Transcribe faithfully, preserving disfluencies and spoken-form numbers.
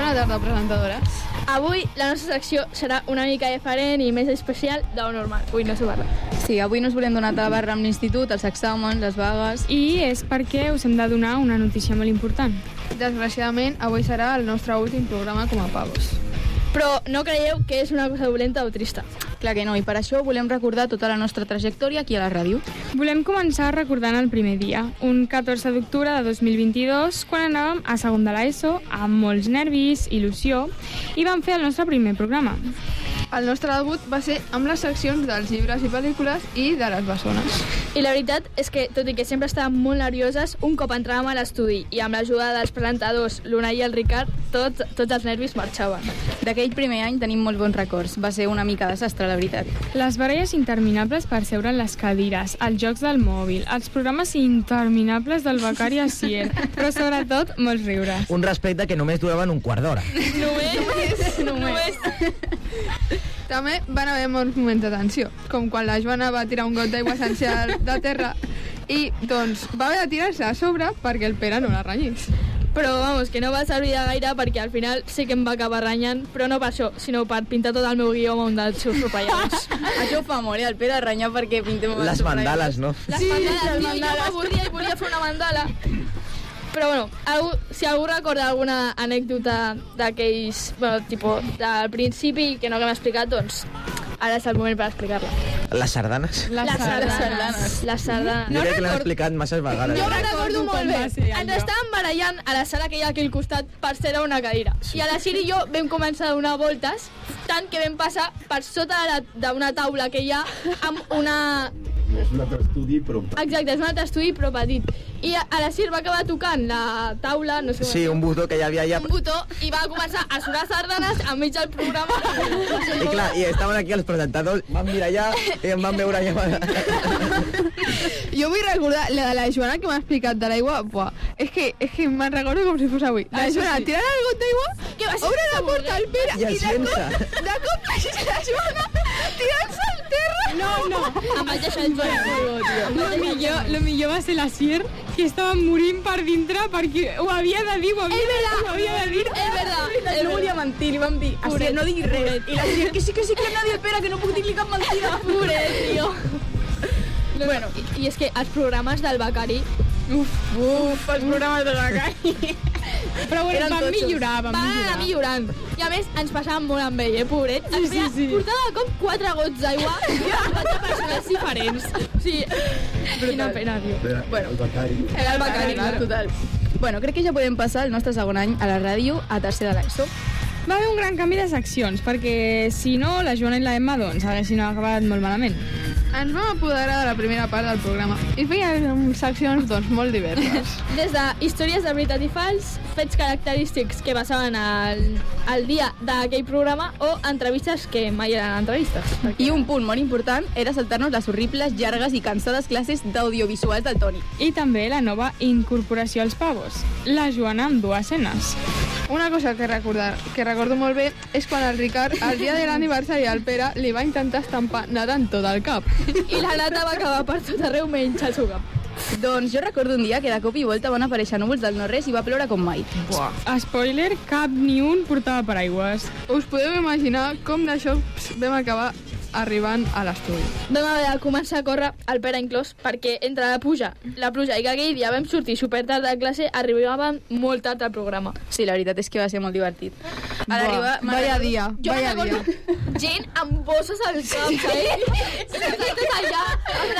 Bona tarda, presentadores. Avui la nostra secció serà una mica diferent i més especial de lo normal. Ui, no s'ho parla. Sí, avui no us volem donar tabarra amb l'institut, els exàmens, les vagues... I és perquè us hem de donar una notícia molt important. Desgraciadament, avui serà el nostre últim programa com a pavos. Però no creieu que és una cosa dolenta o trista. Clar que no, i per això volem recordar tota la nostra trajectòria aquí a la ràdio. Volem començar recordant el primer dia, un catorze d'octubre de dos mil vint-i-dos, quan anàvem a segon de l'ESO, amb molts nervis, il·lusió, i vam fer el nostre primer programa. El nostre debut va ser amb les seccions dels llibres i pel·lícules i de les bessones. I la veritat és que, tot i que sempre estàvem molt nervioses, un cop entràvem a l'estudi i amb l'ajuda dels presentadors, l'Unai i el Ricard, tot, tots els nervis marxaven. D'aquell primer any tenim molts bons records. Va ser una mica desastre, la veritat. Les baralles interminables per seure en les cadires, els jocs del mòbil, els programes interminables del becari a Sier, però sobretot molts riures. Un respecte que només duraven un quart d'hora. Només? Només? També van haver molts moments de tensió, com quan la Joana va tirar un got d'aigua essencial de terra i, doncs, va haver de tirar-se a sobre perquè el Pere no la renyís. Però, vamos, que no va servir de gaire perquè al final sí que em va acabar renyant, però no per això, sinó per pintar tot el meu guió amb un dels seus propalladors. Això fa molt, eh? El Pere renyar perquè pintem... Les mandales, no? Les sí, mandales, les tio, mandales. Jo m'avorria i volia fer una mandala. Però, bueno, algú, si algú recorda alguna anècdota d'aquells, bueno, tipus, del principi que no haguem explicat, doncs ara és el moment per explicar-la. Les sardanes? Les, les sardanes. sardanes. Les sardanes. Jo No crec que l'han record... explicat masses vegades. Jo la recordo molt bé. Ens estàvem barallant a la sala que hi ha aquí al costat per ser a una cadira. Sí. I a la Siri i jo vam començar a donar voltes, tant que vam passar per sota d'una taula que hi ha amb una... És un altre estudi, però... Exacte, és un altre estudi, però petit. I a la Sir va acabar tocant la taula, no sé... Sí, un botó que hi havia allà... Un botó, i va començar a surar sardanes enmig del programa. I clar, i estaven aquí els presentadors, van mirar allà i em van veure allà. Jo vull recordar la de la Joana que m'ha explicat de l'aigua. Buah, és que, és que me'n recordo com si fos avui. La Ah, Joana sí. tirant el got d'aigua, obre la porta al Pere I i de així-se. cop, de cop la Joana tirant-se al terra. No, no. Em vaig deixar el Joan Fuego, tio. Em Lo vaig deixar el millor, Joan. lo millor va ser la Sier, que estava morint per dintre perquè ho havia de dir, ho havia, És verdad. ho havia de dir. És verdad. No volia mentir, li vam dir, Asier, no diguis res. I la Asier, que sí, que sí, que hem de dir al Pere, que no puc dir-li cap mentida. Pobret, tio. Bueno, i, i és que els programes del becari Uf, els programes de la calle. Però bueno, Eren vam totxos. millorar, vam van anar millorar. millorant. I a més, ens passàvem molt amb ell, eh, pobret. Sí, Ens feia, sí, sí. portava de cop quatre gots d'aigua amb quatre persones diferents. O sigui, quina pena, tio. Bueno. El becari. Era el becari, Total, total. Bueno, crec que ja podem passar el nostre segon any a la ràdio a tercer de l'ESO. Va haver un gran canvi de seccions, perquè si no, la Joana i la Emma, doncs, haguessin acabat molt malament. Ens vam apoderar de la primera part del programa i feien seccions, doncs, molt diverses. Des de històries de veritat i fals, fets característics que passaven al, al dia d'aquell programa o entrevistes que mai eren entrevistes. I un punt molt important era saltar-nos les horribles, llargues i cansades classes d'audiovisuals del Toni. I també la nova incorporació als pavos, la Joana amb dues enes. Una cosa que, recordar, que recordo molt bé és quan el Ricard, el dia de l'aniversari del Pere, li va intentar estampar nedant tot el cap. I la nata va acabar per tot arreu menys al seu cap. Doncs jo recordo un dia que de cop i volta van aparèixer núvols del no-res i va ploure com mai. Buah. Spoiler, cap ni un portava paraigües. Us podeu imaginar com d'això vam acabar arribant a l'estudi. Vam haver de començar a córrer, el Pere inclòs, perquè entre la pluja, la pluja i que aquell dia vam sortir super tard de classe, arribàvem molt tard al programa. Sí, la veritat és que va ser molt divertit. A l'arribar... Buah, vaya dia, Jo vaya recordo dia. gent amb bosses al cap, saps? Nosaltres allà, amb